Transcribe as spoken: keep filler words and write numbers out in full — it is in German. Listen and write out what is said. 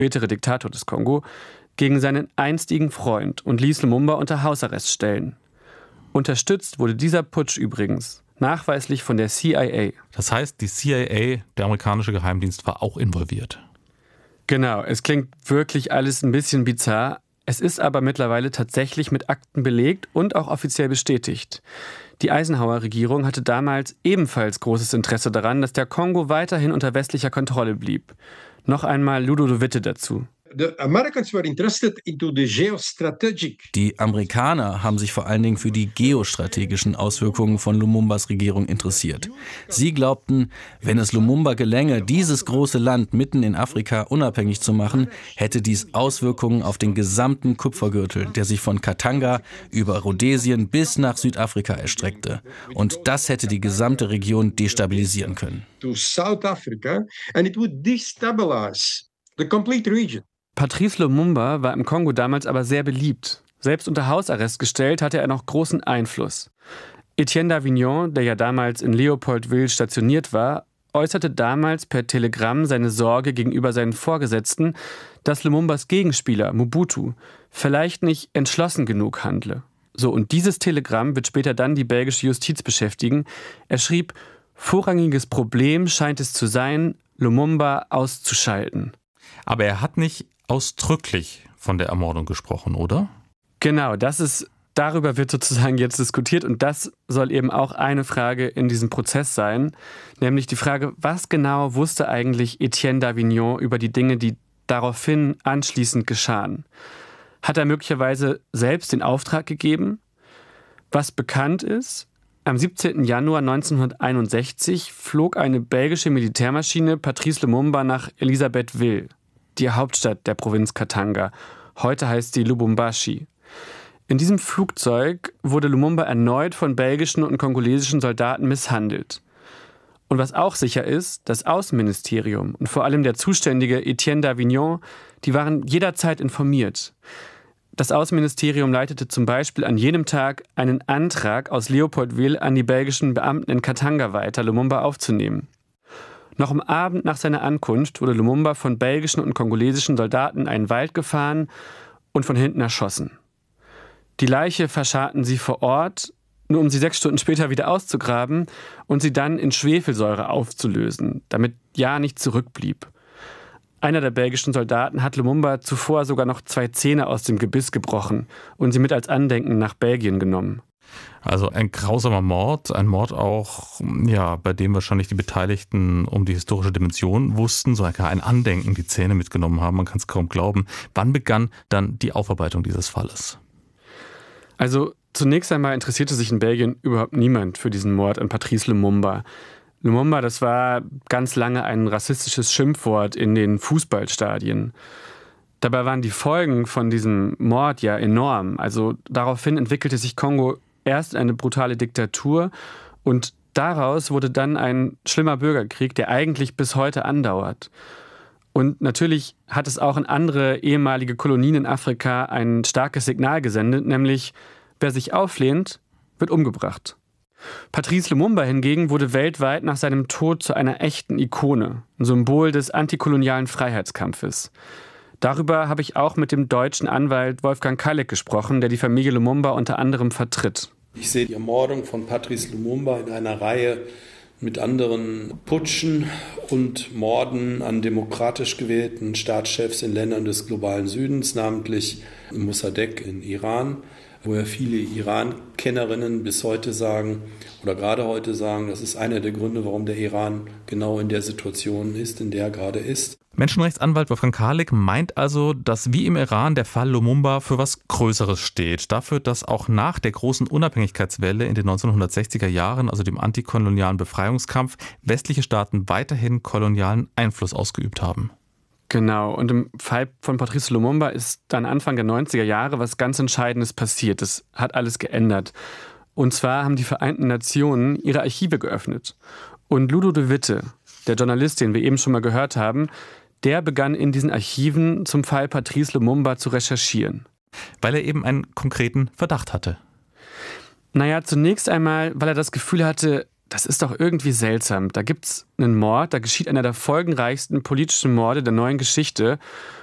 spätere Diktator des Kongo, gegen seinen einstigen Freund und ließ Lumumba unter Hausarrest stellen. Unterstützt wurde dieser Putsch übrigens nachweislich von der C I A. Das heißt, die C I A, der amerikanische Geheimdienst, war auch involviert. Genau, es klingt wirklich alles ein bisschen bizarr. Es ist aber mittlerweile tatsächlich mit Akten belegt und auch offiziell bestätigt. Die Eisenhower-Regierung hatte damals ebenfalls großes Interesse daran, dass der Kongo weiterhin unter westlicher Kontrolle blieb. Noch einmal Ludo de Witte dazu. Die Amerikaner haben sich vor allen Dingen für die geostrategischen Auswirkungen von Lumumbas Regierung interessiert. Sie glaubten, wenn es Lumumba gelänge, dieses große Land mitten in Afrika unabhängig zu machen, hätte dies Auswirkungen auf den gesamten Kupfergürtel, der sich von Katanga über Rhodesien bis nach Südafrika erstreckte. Und das hätte die gesamte Region destabilisieren können. Patrice Lumumba war im Kongo damals aber sehr beliebt. Selbst unter Hausarrest gestellt hatte er noch großen Einfluss. Etienne d'Avignon, der ja damals in Leopoldville stationiert war, äußerte damals per Telegramm seine Sorge gegenüber seinen Vorgesetzten, dass Lumumbas Gegenspieler, Mobutu, vielleicht nicht entschlossen genug handle. So, und dieses Telegramm wird später dann die belgische Justiz beschäftigen. Er schrieb, vorrangiges Problem scheint es zu sein, Lumumba auszuschalten. Aber er hat nicht ausdrücklich von der Ermordung gesprochen, oder? Genau, das ist, darüber wird sozusagen jetzt diskutiert und das soll eben auch eine Frage in diesem Prozess sein, nämlich die Frage, was genau wusste eigentlich Etienne d'Avignon über die Dinge, die daraufhin anschließend geschahen? Hat er möglicherweise selbst den Auftrag gegeben? Was bekannt ist, am siebzehnten Januar neunzehnhunderteinundsechzig flog eine belgische Militärmaschine Patrice Lumumba nach Elisabethville, die Hauptstadt der Provinz Katanga. Heute heißt sie Lubumbashi. In diesem Flugzeug wurde Lumumba erneut von belgischen und kongolesischen Soldaten misshandelt. Und was auch sicher ist, das Außenministerium und vor allem der zuständige Etienne d'Avignon, die waren jederzeit informiert. Das Außenministerium leitete zum Beispiel an jenem Tag einen Antrag aus Leopoldville an die belgischen Beamten in Katanga weiter, Lumumba aufzunehmen. Noch am Abend nach seiner Ankunft wurde Lumumba von belgischen und kongolesischen Soldaten in einen Wald gefahren und von hinten erschossen. Die Leiche verscharrten sie vor Ort, nur um sie sechs Stunden später wieder auszugraben und sie dann in Schwefelsäure aufzulösen, damit ja nichts zurückblieb. Einer der belgischen Soldaten hat Lumumba zuvor sogar noch zwei Zähne aus dem Gebiss gebrochen und sie mit als Andenken nach Belgien genommen. Also ein grausamer Mord, ein Mord auch, ja, bei dem wahrscheinlich die Beteiligten um die historische Dimension wussten, sogar ein Andenken die Zähne mitgenommen haben, man kann es kaum glauben. Wann begann dann die Aufarbeitung dieses Falles? Also zunächst einmal interessierte sich in Belgien überhaupt niemand für diesen Mord an Patrice Lumumba. Lumumba, das war ganz lange ein rassistisches Schimpfwort in den Fußballstadien. Dabei waren die Folgen von diesem Mord ja enorm. Also daraufhin entwickelte sich Kongo erst eine brutale Diktatur und daraus wurde dann ein schlimmer Bürgerkrieg, der eigentlich bis heute andauert. Und natürlich hat es auch in andere ehemalige Kolonien in Afrika ein starkes Signal gesendet, nämlich wer sich auflehnt, wird umgebracht. Patrice Lumumba hingegen wurde weltweit nach seinem Tod zu einer echten Ikone, ein Symbol des antikolonialen Freiheitskampfes. Darüber habe ich auch mit dem deutschen Anwalt Wolfgang Kallek gesprochen, der die Familie Lumumba unter anderem vertritt. Ich sehe die Ermordung von Patrice Lumumba in einer Reihe mit anderen Putschen und Morden an demokratisch gewählten Staatschefs in Ländern des globalen Südens, namentlich Mossadegh in Iran, wo ja viele Iran-Kennerinnen bis heute sagen oder gerade heute sagen, das ist einer der Gründe, warum der Iran genau in der Situation ist, in der er gerade ist. Menschenrechtsanwalt Wolfgang Kallek meint also, dass wie im Iran der Fall Lumumba für was Größeres steht. Dafür, dass auch nach der großen Unabhängigkeitswelle in den neunzehnhundertsechziger Jahren, also dem antikolonialen Befreiungskampf, westliche Staaten weiterhin kolonialen Einfluss ausgeübt haben. Genau, und im Fall von Patrice Lumumba ist dann Anfang der neunziger Jahre was ganz Entscheidendes passiert. Das hat alles geändert. Und zwar haben die Vereinten Nationen ihre Archive geöffnet. Und Ludo de Witte, der Journalist, den wir eben schon mal gehört haben, der begann in diesen Archiven zum Fall Patrice Lumumba zu recherchieren. Weil er eben einen konkreten Verdacht hatte. Naja, zunächst einmal, weil er das Gefühl hatte, das ist doch irgendwie seltsam. Da gibt's einen Mord, da geschieht einer der folgenreichsten politischen Morde der neuen Geschichte.